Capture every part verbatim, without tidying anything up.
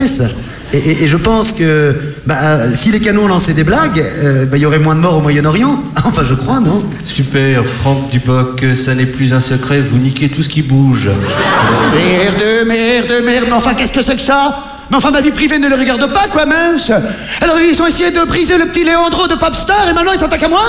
Et, et, et je pense que bah, si les canons lançaient des blagues, il euh, bah, y aurait moins de morts au Moyen-Orient. Enfin, je crois, non? Super, Franck Duboc, ça n'est plus un secret, vous niquez tout ce qui bouge. Merde, merde, merde, mais enfin, qu'est-ce que c'est que ça? Mais enfin, ma vie privée ne les regarde pas, quoi, mince. Alors, ils ont essayé de briser le petit Léandro de Popstar et maintenant ils s'attaquent à moi?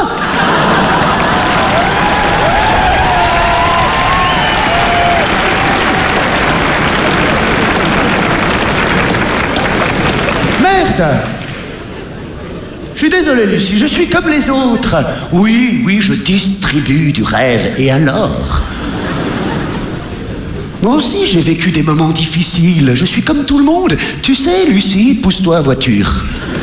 Merde! Je suis désolé, Lucie, je suis comme les autres. Oui, oui, je distribue du rêve. Et alors? Moi aussi, j'ai vécu des moments difficiles. Je suis comme tout le monde. Tu sais, Lucie, pousse-toi, voiture.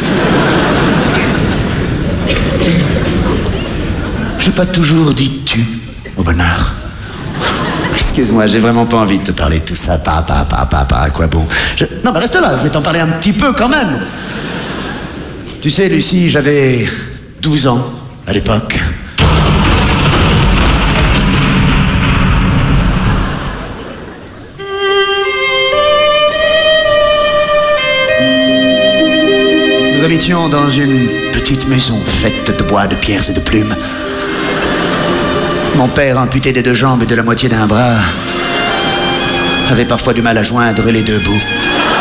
J'ai pas toujours dit tu au bonheur. Excuse-moi, j'ai vraiment pas envie de te parler de tout ça. Pa, pa, pa, pa, pa, à quoi bon? Je... Non, mais reste là, je vais t'en parler un petit peu quand même. Tu sais, Lucie, j'avais douze ans à l'époque. Nous habitions dans une petite maison faite de bois, de pierres et de plumes. Mon père, amputé des deux jambes et de la moitié d'un bras, avait parfois du mal à joindre les deux bouts.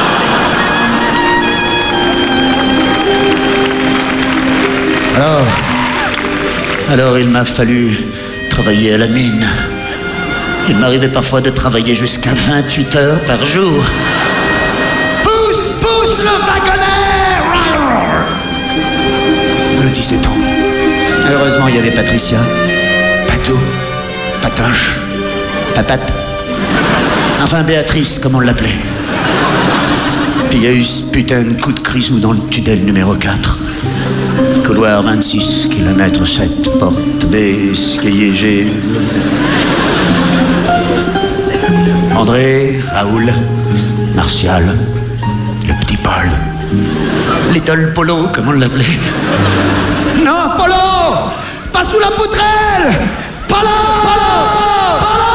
Alors, alors il m'a fallu travailler à la mine. Il m'arrivait parfois de travailler jusqu'à vingt-huit heures par jour. Pousse, pousse le wagonnet! Me disait-on. Heureusement, il y avait Patricia, Patou, Patoche, Papate. Enfin, Béatrice, comme on l'appelait. Puis il y a eu ce putain de coup de grisou dans le tunnel numéro quatre. Couloir vingt-six, kilomètre sept, porte B, escalier G. André, Raoul, Martial, le petit Paul. Little Polo, comme on l'appelait. Non, Polo! Pas sous la poutrelle! Polo! Polo! Polo!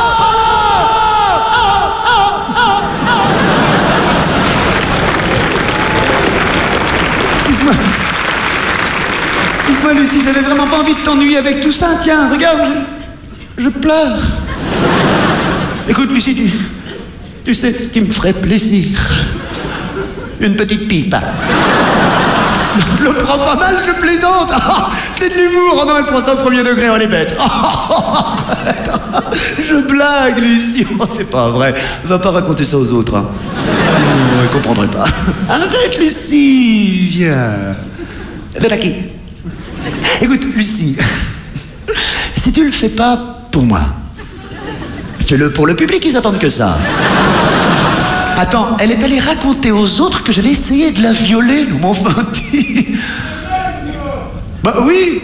Excuse-moi. Excuse-moi, Lucie, j'avais vraiment pas envie de t'ennuyer avec tout ça. Tiens, regarde, je, je pleure. Écoute, Lucie, tu, tu sais ce qui me ferait plaisir? Une petite pipe. Je le prends pas mal, je plaisante. Oh, c'est de l'humour. Oh non, elle prend ça au premier degré, on est bête. Oh, je blague, Lucie. Oh, c'est pas vrai. Va pas raconter ça aux autres. Hein. Je ne comprendrai pas. Arrête, Lucie. Viens. Viens là qui. Écoute, Lucie. Si tu le fais pas pour moi, fais-le pour le public, ils attendent que ça. Attends, elle est allée raconter aux autres que j'avais essayé de la violer, nous m'ont dit. Bah oui.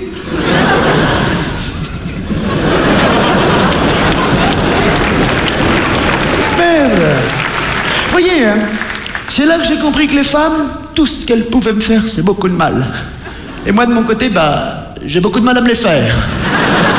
Merde. Voyez, hein, c'est là que j'ai compris que les femmes, tout ce qu'elles pouvaient me faire, c'est beaucoup de mal. Et moi, de mon côté, bah, j'ai beaucoup de mal à me les faire.